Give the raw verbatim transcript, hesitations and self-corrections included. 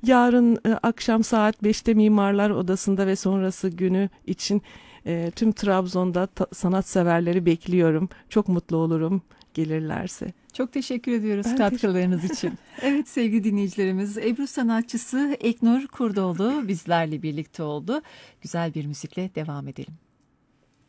Yarın e, akşam saat beşte Mimarlar Odası'nda ve sonrası günü için e, tüm Trabzon'da ta- sanatseverleri bekliyorum. Çok mutlu olurum gelirlerse. Çok teşekkür ediyoruz Ben teşekkür katkılarınız için. Evet sevgili dinleyicilerimiz, Ebru sanatçısı Eknur Kurdoğlu bizlerle birlikte oldu. Güzel bir müzikle devam edelim.